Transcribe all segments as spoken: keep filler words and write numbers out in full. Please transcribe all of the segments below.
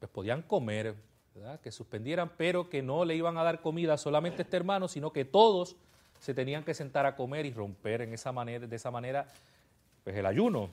pues podían comer, ¿verdad? Que suspendieran, pero que no le iban a dar comida solamente a este hermano, sino que todos se tenían que sentar a comer y romper en esa manera, de esa manera pues el ayuno.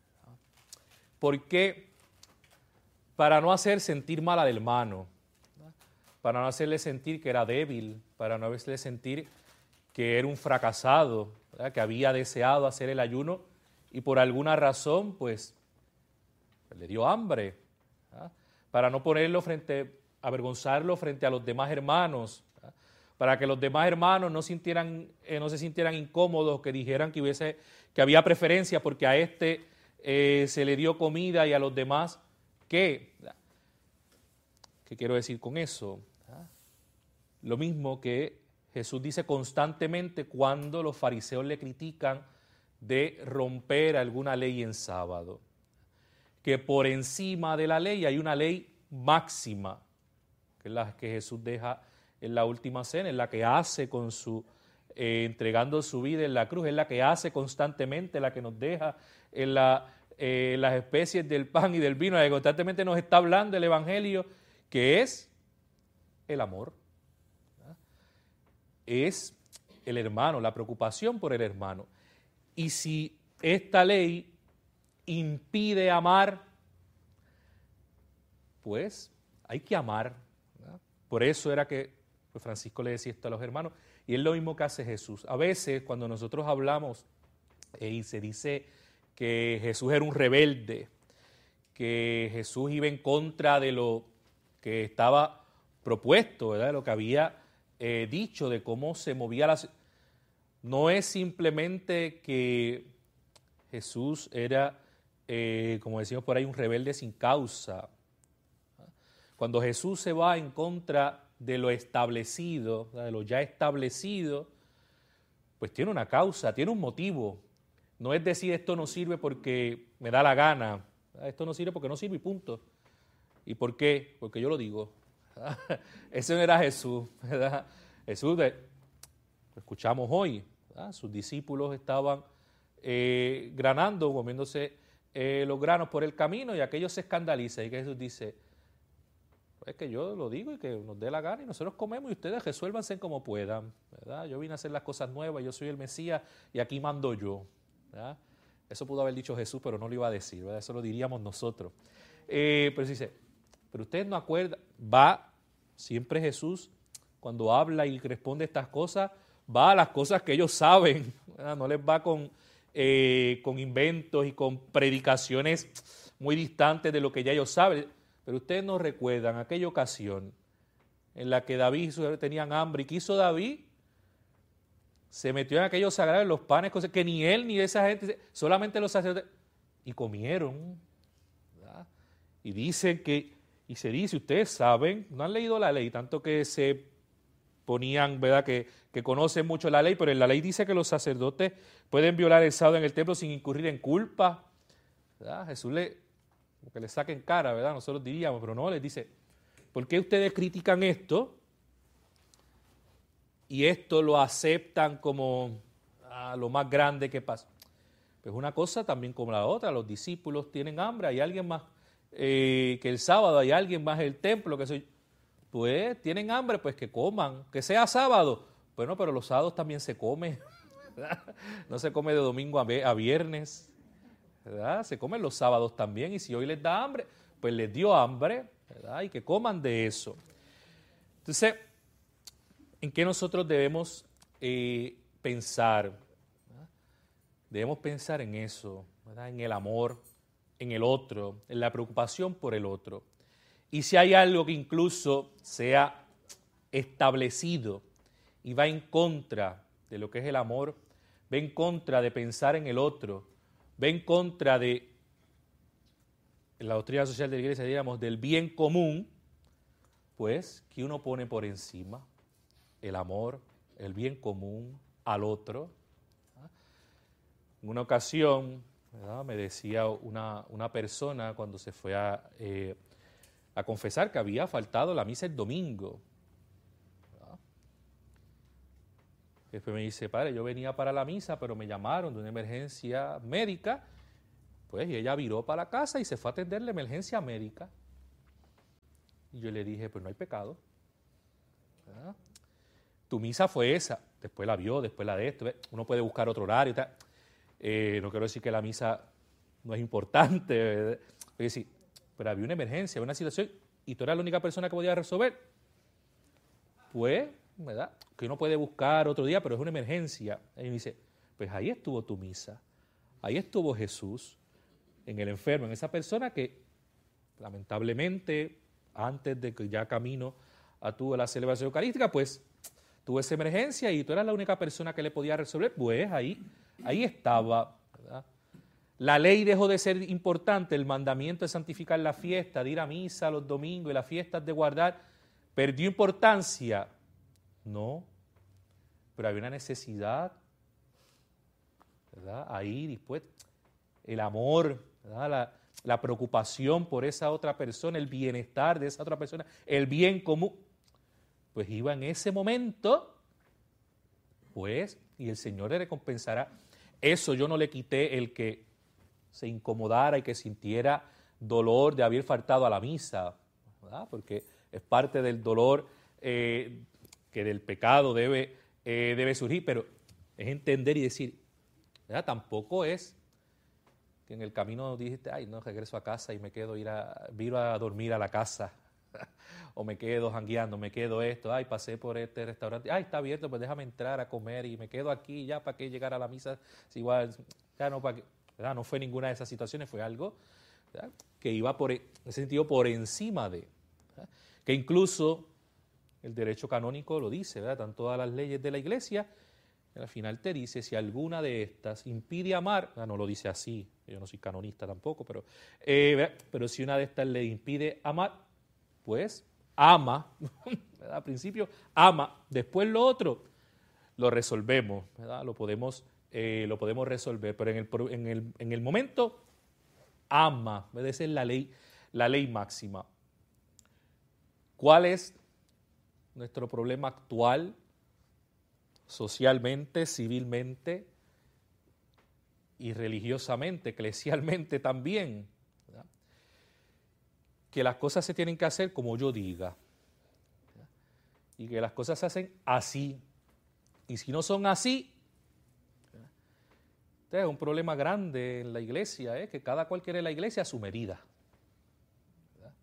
Porque para no hacer sentir mal al hermano, ¿verdad? Para no hacerle sentir que era débil, para no hacerle sentir que era un fracasado, ¿verdad? Que había deseado hacer el ayuno y por alguna razón pues le dio hambre, ¿verdad? Para no ponerlo frente, avergonzarlo frente a los demás hermanos, ¿verdad? Para que los demás hermanos no sintieran, eh, no se sintieran incómodos, que dijeran que hubiese, que había preferencia porque a este eh, se le dio comida y a los demás ¿qué? ¿Qué quiero decir con eso? ¿Ah? Lo mismo que Jesús dice constantemente cuando los fariseos le critican de romper alguna ley en sábado, que por encima de la ley hay una ley máxima, que es la que Jesús deja en la última cena, es la que hace con su, eh, entregando su vida en la cruz, es la que hace constantemente, la que nos deja en la, eh, las especies del pan y del vino, la que constantemente nos está hablando el Evangelio, que es el amor, ¿verdad? Es el hermano, la preocupación por el hermano. Y si esta ley impide amar, pues hay que amar, ¿verdad? Por eso era que pues Francisco le decía esto a los hermanos, y es lo mismo que hace Jesús. A veces cuando nosotros hablamos eh, y se dice que Jesús era un rebelde, que Jesús iba en contra de lo que estaba propuesto, ¿verdad? De lo que había eh, dicho, de cómo se movía la... No es simplemente que Jesús era, eh, como decimos por ahí, un rebelde sin causa. Cuando Jesús se va en contra de lo establecido, de lo ya establecido, pues tiene una causa, tiene un motivo. No es decir esto no sirve porque me da la gana, esto no sirve porque no sirve y punto. ¿Y por qué? Porque yo lo digo. Ese no era Jesús, ¿verdad? Jesús, lo escuchamos hoy, ¿verdad? Sus discípulos estaban eh, granando, comiéndose eh, los granos por el camino y aquellos se escandalizan y que Jesús dice, es que yo lo digo y que nos dé la gana y nosotros comemos y ustedes resuélvanse como puedan, ¿verdad? Yo vine a hacer las cosas nuevas, yo soy el Mesías y aquí mando yo, ¿verdad? Eso pudo haber dicho Jesús, pero no lo iba a decir, ¿verdad? Eso lo diríamos nosotros. Eh, pero dice, pero ustedes no acuerdan, va siempre Jesús cuando habla y responde estas cosas, va a las cosas que ellos saben, ¿verdad? No les va con, eh, con inventos y con predicaciones muy distantes de lo que ya ellos saben. Pero ustedes no recuerdan aquella ocasión en la que David y su hijo tenían hambre y que hizo David, se metió en aquellos sagrados, los panes, cosas que ni él ni esa gente, solamente los sacerdotes, y comieron, ¿verdad? Y dicen que, y se dice, ustedes saben, no han leído la ley, tanto que se ponían, ¿verdad?, que, que conocen mucho la ley, pero en la ley dice que los sacerdotes pueden violar el sábado en el templo sin incurrir en culpa, ¿verdad? Jesús le, que le saquen cara, ¿verdad? Nosotros diríamos, pero no, les dice, ¿por qué ustedes critican esto? Y esto lo aceptan como ah, lo más grande que pasa. Pues una cosa también como la otra, los discípulos tienen hambre, hay alguien más eh, que el sábado, hay alguien más en el templo, que soy, pues tienen hambre, pues que coman, que sea sábado. Bueno, pero los sábados también se come, ¿verdad? No se come de domingo a viernes, ¿verdad? Se comen los sábados también, y si hoy les da hambre, pues les dio hambre, ¿verdad? Y que coman de eso. Entonces, ¿en qué nosotros debemos eh, pensar? ¿Verdad? Debemos pensar en eso, ¿verdad? En el amor, en el otro, en la preocupación por el otro. Y si hay algo que incluso sea establecido y va en contra de lo que es el amor, va en contra de pensar en el otro, va en contra de, en la doctrina social de la Iglesia, diríamos, del bien común, pues, que uno pone por encima el amor, el bien común al otro. En una ocasión, ¿verdad?, me decía una, una persona cuando se fue a, eh, a confesar que había faltado la misa el domingo. ¿Verdad? Después me dice, padre, yo venía para la misa, pero me llamaron de una emergencia médica, pues, y ella viró para la casa y se fue a atender la emergencia médica. Y yo le dije, pues no hay pecado. ¿Verdad? Tu misa fue esa, después la vio, después la de esto, ¿ves? Uno puede buscar otro horario y tal. Eh, no quiero decir que la misa no es importante, ¿verdad? Porque sí, pero había una emergencia, una situación, y tú eras la única persona que podía resolver. Pues, ¿verdad? Que uno puede buscar otro día, pero es una emergencia. Y me dice, pues ahí estuvo tu misa, ahí estuvo Jesús, en el enfermo, en esa persona que, lamentablemente, antes de que ya camino a tu la celebración eucarística, pues tuvo esa emergencia y tú eras la única persona que le podía resolver, pues ahí, ahí estaba, ¿verdad? La ley dejó de ser importante, el mandamiento de santificar la fiesta, de ir a misa los domingos y las fiestas de guardar, perdió importancia. No, pero había una necesidad, ¿verdad? Ahí dispuesto, el amor, ¿verdad? La, la preocupación por esa otra persona, el bienestar de esa otra persona, el bien común. Pues iba en ese momento, pues, y el Señor le recompensará. Eso yo no le quité el que se incomodara y que sintiera dolor de haber faltado a la misa, ¿verdad? Porque es parte del dolor eh, que del pecado debe, eh, debe surgir, pero es entender y decir, ¿verdad? Tampoco es que en el camino dijiste, ay, no, regreso a casa y me quedo ir a, ir a dormir a la casa. O me quedo jangueando, me quedo esto, ay, pasé por este restaurante, ay, está abierto, pues déjame entrar a comer y me quedo aquí ya para que llegar a la misa, si igual, ya no, para que, ¿verdad? No fue ninguna de esas situaciones, fue algo, ¿verdad? Que iba por, en ese sentido por encima de, ¿verdad? Que incluso el derecho canónico lo dice, ¿verdad? Están todas las leyes de la iglesia, y al final te dice, si alguna de estas impide amar, no lo dice así, yo no soy canonista tampoco, pero, eh, pero si una de estas le impide amar, pues ama, ¿verdad? Al principio ama, después lo otro lo resolvemos, ¿verdad? Lo podemos, eh, lo podemos resolver, pero en el, en el, en el momento ama, debe ser la ley, la ley máxima. ¿Cuál es nuestro problema actual, socialmente, civilmente y religiosamente, eclesialmente también? ¿Verdad? Que las cosas se tienen que hacer como yo diga, ¿verdad? Y que las cosas se hacen así, y si no son así, ¿verdad? Este es un problema grande en la iglesia, ¿eh? Que cada cual quiere la iglesia a su medida, ¿verdad?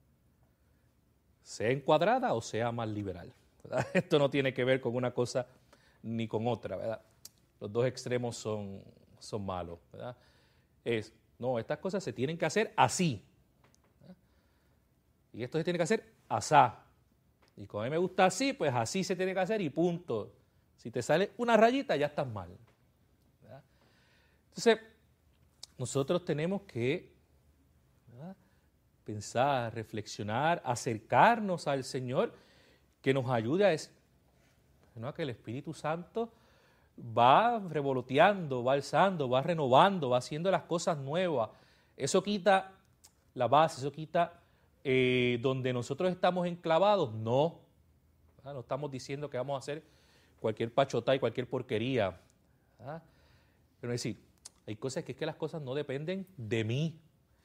Sea encuadrada o sea más liberal, ¿verdad? Esto no tiene que ver con una cosa ni con otra, ¿verdad? Los dos extremos son, son malos, ¿verdad? Es, no, estas cosas se tienen que hacer así, ¿verdad? Y esto se tiene que hacer asá. Y como a mí me gusta así, pues así se tiene que hacer y punto. Si te sale una rayita, ya estás mal, ¿verdad? Entonces, nosotros tenemos que, ¿verdad?, pensar, reflexionar, acercarnos al Señor, que nos ayude a eso, ¿no? Que el Espíritu Santo va revoloteando, va alzando, va renovando, va haciendo las cosas nuevas. Eso quita la base, eso quita eh, donde nosotros estamos enclavados. No, ¿verdad? No estamos diciendo que vamos a hacer cualquier pachotá y cualquier porquería, ¿verdad? Pero es decir, hay cosas que es que las cosas no dependen de mí.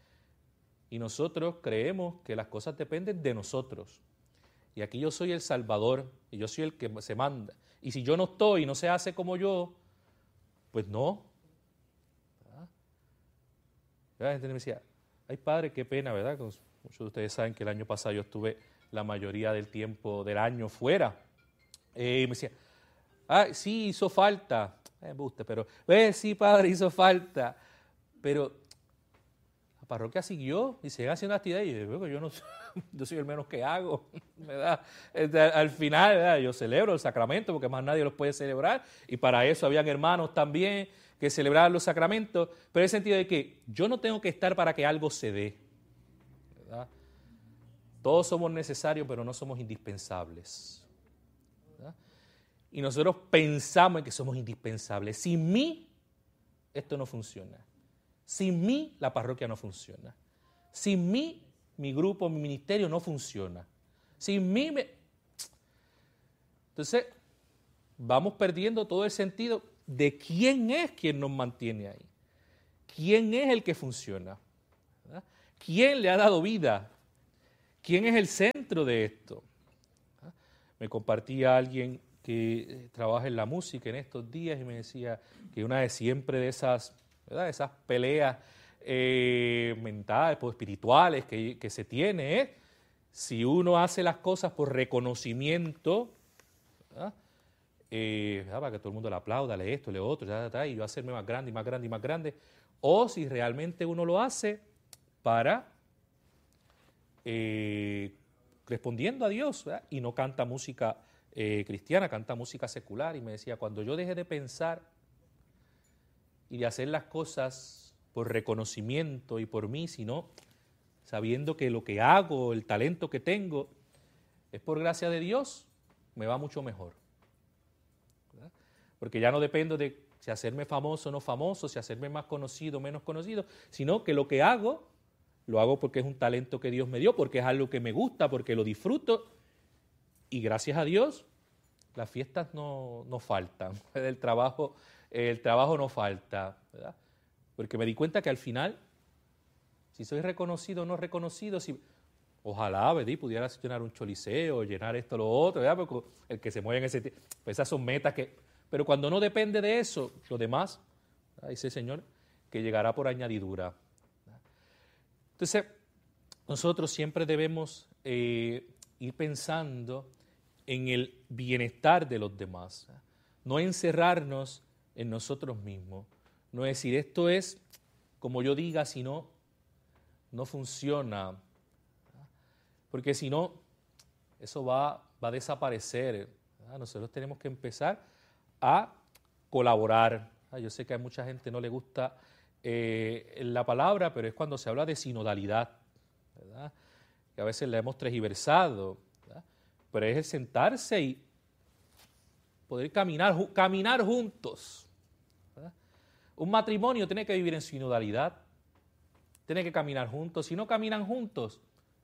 Y nosotros creemos que las cosas dependen de nosotros. Y aquí yo soy el Salvador, y yo soy el que se manda. Y si yo no estoy y no se hace como yo, pues no. ¿Verdad? La gente me decía, ay padre, qué pena, ¿verdad? Muchos de ustedes saben que el año pasado yo estuve la mayoría del tiempo del año fuera. Eh, y me decía, ah, sí, hizo falta. Eh, me gusta, pero, eh, sí, padre, hizo falta. Pero la parroquia siguió y siguen haciendo actividades. Y yo, yo no yo soy el menos que hago, ¿verdad? Al final, ¿verdad?, yo celebro el sacramento porque más nadie los puede celebrar y para eso habían hermanos también que celebraban los sacramentos, pero en el sentido de que yo no tengo que estar para que algo se dé, ¿verdad? Todos somos necesarios, pero no somos indispensables, ¿verdad? Y nosotros pensamos en que somos indispensables. Sin mí, esto no funciona. Sin mí, la parroquia no funciona. Sin mí, mi grupo, mi ministerio no funciona. Sin mí, me... Entonces, vamos perdiendo todo el sentido de quién es quien nos mantiene ahí. ¿Quién es el que funciona? ¿Verdad? ¿Quién le ha dado vida? ¿Quién es el centro centro de esto. Me compartía alguien que trabaja en la música en estos días y me decía que una de siempre de esas, ¿verdad? Esas peleas eh, mentales, pues, espirituales que, que se tiene es si uno hace las cosas por reconocimiento, ¿verdad? Eh, ¿verdad? Para que todo el mundo le aplauda, le esto, le otro, ya, ya, y yo hacerme más grande y más grande y más grande, o si realmente uno lo hace para eh, respondiendo a Dios, ¿verdad? Y no canta música eh, cristiana, canta música secular. Y me decía, cuando yo deje de pensar y de hacer las cosas por reconocimiento y por mí, sino sabiendo que lo que hago, el talento que tengo, es por gracia de Dios, me va mucho mejor. ¿Verdad? Porque ya no dependo de si hacerme famoso o no famoso, si hacerme más conocido o menos conocido, sino que lo que hago, lo hago porque es un talento que Dios me dio, porque es algo que me gusta, porque lo disfruto, y gracias a Dios las fiestas no, no faltan, el trabajo, el trabajo no falta, ¿verdad? Porque me di cuenta que al final, si soy reconocido o no reconocido, si, ojalá, ¿verdad? Pudiera llenar un choliseo, llenar esto, lo otro, ¿verdad? Porque el que se mueve en ese tiempo, pues esas son metas que, pero cuando no depende de eso, lo demás, ¿verdad? Dice el Señor, que llegará por añadidura. ¿Verdad? Entonces, nosotros siempre debemos eh, ir pensando en el bienestar de los demás, ¿verdad? No encerrarnos en nosotros mismos, no decir esto es como yo diga, si no, no funciona, ¿verdad? Porque si no, eso va, va a desaparecer, ¿verdad? Nosotros tenemos que empezar a colaborar, ¿verdad? Yo sé que a mucha gente no le gusta eh, la palabra, pero es cuando se habla de sinodalidad, ¿verdad? Que a veces la hemos tergiversado, ¿verdad? Pero es el sentarse y poder caminar, ju- caminar juntos, ¿verdad? Un matrimonio tiene que vivir en sinodalidad, tiene que caminar juntos. Si no caminan juntos,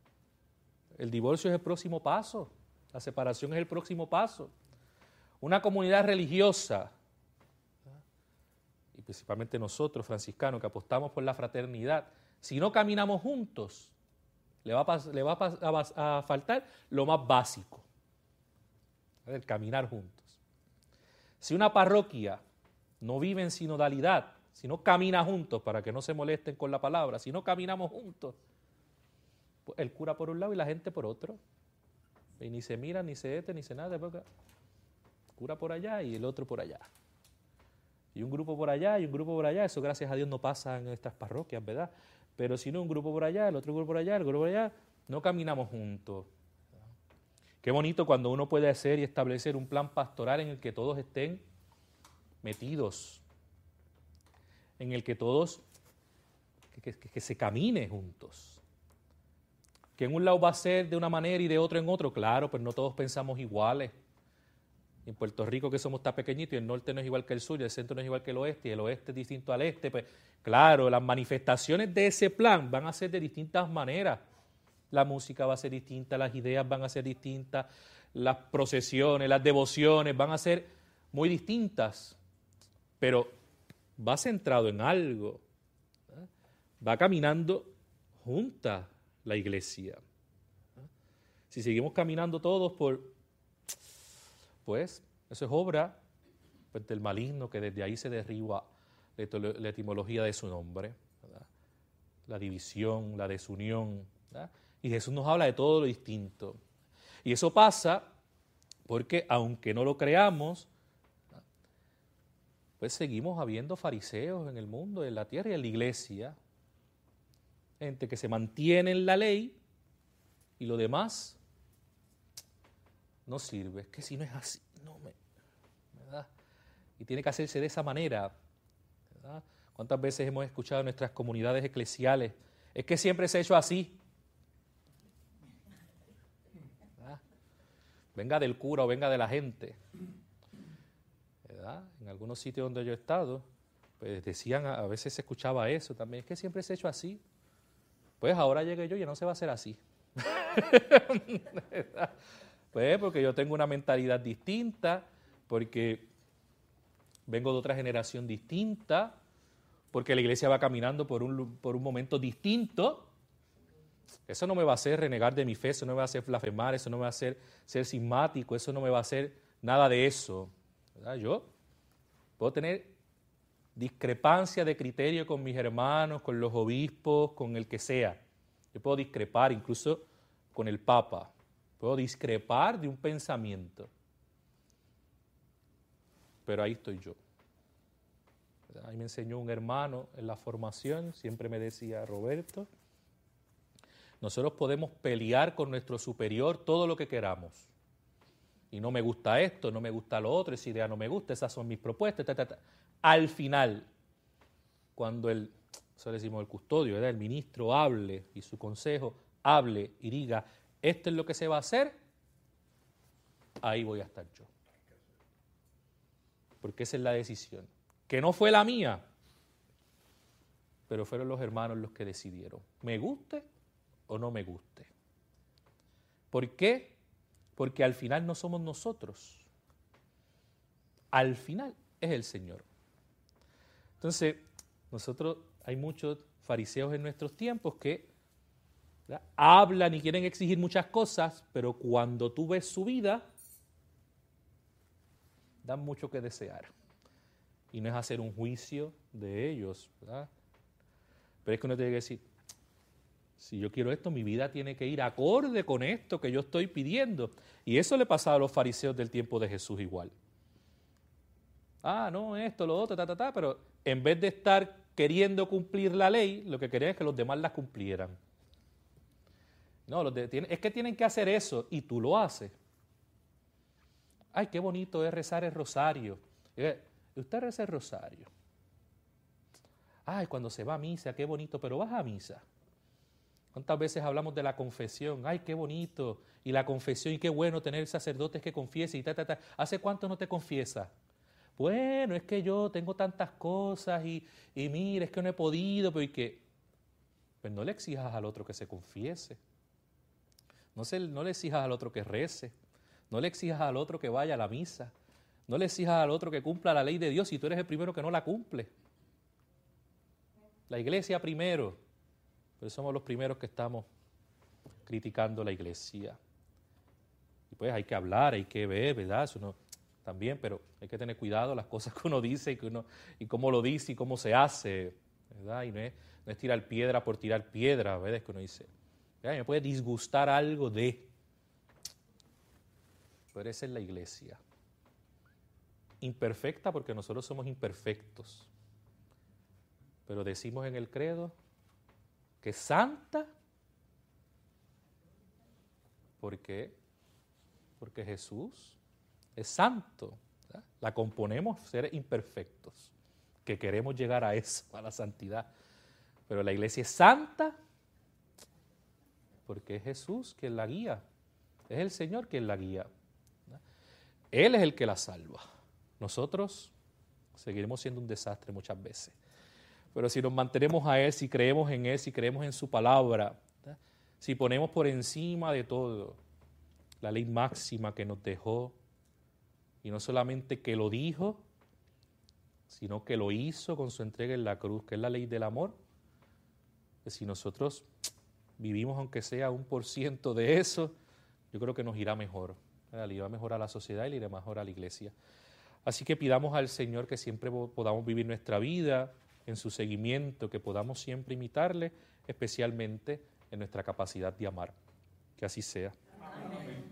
el divorcio es el próximo paso, la separación es el próximo paso. Una comunidad religiosa, ¿verdad? Y principalmente nosotros, franciscanos, que apostamos por la fraternidad, si no caminamos juntos, le va a, pas- le va a, pas- a, a faltar lo más básico, el caminar juntos. Si una parroquia no vive en sinodalidad, si no camina juntos, para que no se molesten con la palabra, si no caminamos juntos, pues el cura por un lado y la gente por otro, y ni se mira, ni se este, ni se nada, porque cura por allá y el otro por allá, y un grupo por allá y un grupo por allá. Eso gracias a Dios no pasa en estas parroquias, ¿verdad? Pero si no, un grupo por allá, el otro grupo por allá, el grupo por allá, no caminamos juntos. Qué bonito cuando uno puede hacer y establecer un plan pastoral en el que todos estén metidos, en el que todos, que, que, que se camine juntos. Que en un lado va a ser de una manera y de otro en otro, claro, pero no todos pensamos iguales. En Puerto Rico, que somos tan pequeñitos, y el norte no es igual que el sur, y el centro no es igual que el oeste, y el oeste es distinto al este, pues claro, las manifestaciones de ese plan van a ser de distintas maneras. La música va a ser distinta, las ideas van a ser distintas, las procesiones, las devociones van a ser muy distintas, pero va centrado en algo, ¿verdad? Va caminando junta la iglesia, ¿verdad? Si seguimos caminando todos por, pues, eso es obra pues, del maligno, que desde ahí se derriba la etimología de su nombre, ¿verdad? La división, la desunión, ¿verdad? Y Jesús nos habla de todo lo distinto. Y eso pasa porque, aunque no lo creamos, pues seguimos habiendo fariseos en el mundo, en la tierra y en la iglesia. Gente que se mantiene en la ley y lo demás no sirve. Es que si no es así, no me... ¿verdad? Y tiene que hacerse de esa manera, ¿verdad? ¿Cuántas veces hemos escuchado en nuestras comunidades eclesiales? Es que siempre se ha hecho así. ¿Verdad? Venga del cura o venga de la gente. ¿Verdad? En algunos sitios donde yo he estado, pues decían, a veces se escuchaba eso también, es que siempre se ha hecho así. Pues ahora llegué yo y ya no se va a hacer así. Pues porque yo tengo una mentalidad distinta, porque vengo de otra generación distinta, porque la iglesia va caminando por un, por un momento distinto. Eso no me va a hacer renegar de mi fe, eso no me va a hacer blasfemar, eso no me va a hacer ser cismático, eso no me va a hacer nada de eso, ¿verdad? Yo puedo tener discrepancia de criterio con mis hermanos, con los obispos, con el que sea. Yo puedo discrepar incluso con el Papa. Puedo discrepar de un pensamiento. Pero ahí estoy yo. Ahí me enseñó un hermano en la formación, siempre me decía, Roberto, nosotros podemos pelear con nuestro superior todo lo que queramos. Y no me gusta esto, no me gusta lo otro, esa idea no me gusta, esas son mis propuestas, ta, ta, ta. Al final, cuando el, eso le decimos el custodio, ¿verdad? El ministro hable y su consejo hable y diga, esto es lo que se va a hacer, ahí voy a estar yo. Porque esa es la decisión. Que no fue la mía, pero fueron los hermanos los que decidieron. ¿Me guste o no me guste? ¿Por qué? Porque al final no somos nosotros. Al final es el Señor. Entonces, nosotros, hay muchos fariseos en nuestros tiempos que, ¿verdad?, hablan y quieren exigir muchas cosas, pero cuando tú ves su vida, dan mucho que desear. Y no es hacer un juicio de ellos, ¿verdad? Pero es que uno tiene que decir, si yo quiero esto, mi vida tiene que ir acorde con esto que yo estoy pidiendo. Y eso le pasaba a los fariseos del tiempo de Jesús igual. Ah, no, esto, lo otro, ta, ta, ta, pero en vez de estar queriendo cumplir la ley, lo que querían es que los demás la cumplieran. No, los de, tiene, es que tienen que hacer eso y tú lo haces. Ay, qué bonito es rezar el rosario. Usted reza el rosario. Ay, cuando se va a misa, qué bonito, pero vas a misa. ¿Cuántas veces hablamos de la confesión? Ay, qué bonito. Y la confesión, y qué bueno tener sacerdotes que confiesen y ta, ta, ta. ¿Hace cuánto no te confiesas? Bueno, es que yo tengo tantas cosas y, y mira, es que no he podido, pero y que... Pues no le exijas al otro que se confiese. No, se, no le exijas al otro que rece. No le exijas al otro que vaya a la misa. No le exijas al otro que cumpla la ley de Dios si tú eres el primero que no la cumple. La iglesia primero. Pero somos los primeros que estamos criticando la iglesia. Y pues hay que hablar, hay que ver, ¿verdad? Eso no, también, pero hay que tener cuidado las cosas que uno dice y, que uno, y cómo lo dice y cómo se hace, ¿verdad? Y no es, no es tirar piedra por tirar piedra, ¿verdad? Es que uno dice, ¿verdad? Me puede disgustar algo de... Pero esa es la iglesia. Imperfecta porque nosotros somos imperfectos. Pero decimos en el credo que santa, ¿por qué? Porque Jesús es santo, ¿verdad? La componemos seres imperfectos, que queremos llegar a eso, a la santidad. Pero la iglesia es santa porque es Jesús quien la guía, es el Señor quien la guía, ¿verdad? Él es el que la salva. Nosotros seguiremos siendo un desastre muchas veces. Pero si nos mantenemos a Él, si creemos en Él, si creemos en su palabra, ¿verdad?, si ponemos por encima de todo la ley máxima que nos dejó, y no solamente que lo dijo, sino que lo hizo con su entrega en la cruz, que es la ley del amor, que si nosotros vivimos aunque sea un por ciento de eso, yo creo que nos irá mejor, ¿verdad? Le irá mejor a la sociedad y le irá mejor a la iglesia. Así que pidamos al Señor que siempre podamos vivir nuestra vida en su seguimiento, que podamos siempre imitarle, especialmente en nuestra capacidad de amar. Que así sea. Amén.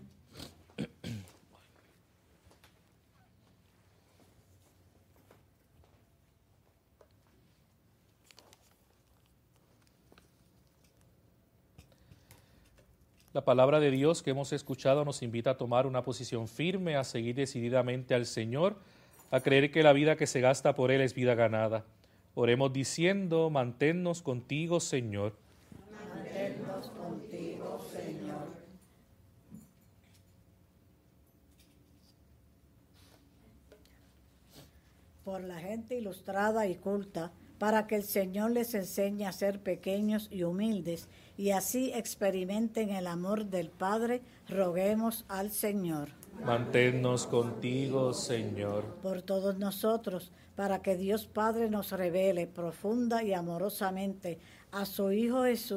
La palabra de Dios que hemos escuchado nos invita a tomar una posición firme, a seguir decididamente al Señor, a creer que la vida que se gasta por Él es vida ganada. Oremos diciendo, manténnos contigo, Señor. Manténnos contigo, Señor. Por la gente ilustrada y culta, para que el Señor les enseñe a ser pequeños y humildes, y así experimenten el amor del Padre, roguemos al Señor. Manténnos contigo, Señor. Por todos nosotros, para que Dios Padre nos revele profunda y amorosamente a su Hijo Jesús,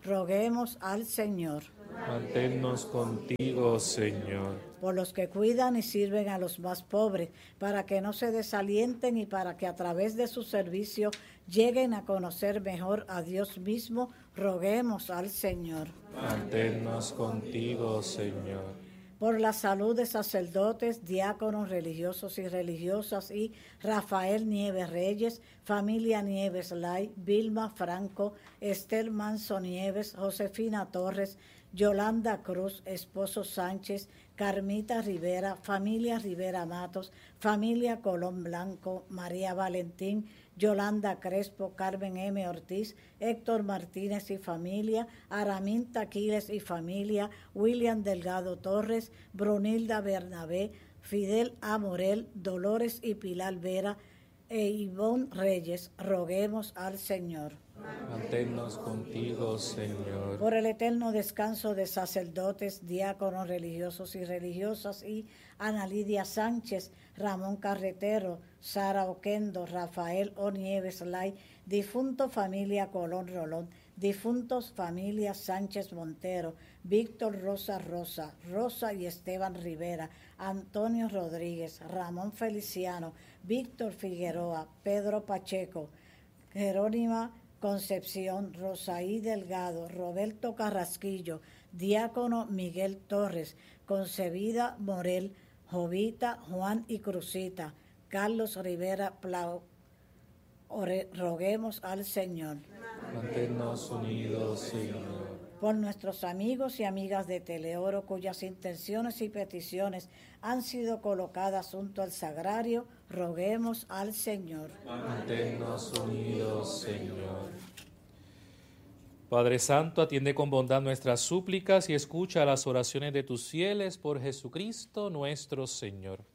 roguemos al Señor. Manténnos contigo, Señor. Por los que cuidan y sirven a los más pobres, para que no se desalienten y para que a través de su servicio lleguen a conocer mejor a Dios mismo, roguemos al Señor. Manténnos contigo, Señor. Por la salud de sacerdotes, diáconos, religiosos y religiosas y Rafael Nieves Reyes, familia Nieves Lai, Vilma Franco, Esther Manso Nieves, Josefina Torres, Yolanda Cruz, esposo Sánchez, Carmita Rivera, familia Rivera Matos, familia Colón Blanco, María Valentín, Yolanda Crespo, Carmen M. Ortiz, Héctor Martínez y familia, Aramín Taquiles y familia, William Delgado Torres, Brunilda Bernabé, Fidel A. Morel, Dolores y Pilar Vera e Ivonne Reyes, roguemos al Señor. Manténnos contigo, Señor. Por el eterno descanso de sacerdotes, diáconos, religiosos y religiosas y Ana Lidia Sánchez, Ramón Carretero, Sara Oquendo, Rafael O. Nieves Lai, difunto familia Colón Rolón, difuntos familia Sánchez Montero, Víctor Rosa Rosa, Rosa y Esteban Rivera, Antonio Rodríguez, Ramón Feliciano, Víctor Figueroa, Pedro Pacheco, Jerónima Concepción, Rosaí Delgado, Roberto Carrasquillo, diácono Miguel Torres, Concebida Morel, Jovita, Juan y Cruzita, Carlos Rivera Plau. Ore, roguemos al Señor. Manténnos unidos, Señor. Por nuestros amigos y amigas de Teleoro, cuyas intenciones y peticiones han sido colocadas junto al sagrario, roguemos al Señor. Manténnos unidos, Señor. Padre Santo, atiende con bondad nuestras súplicas y escucha las oraciones de tus fieles por Jesucristo nuestro Señor.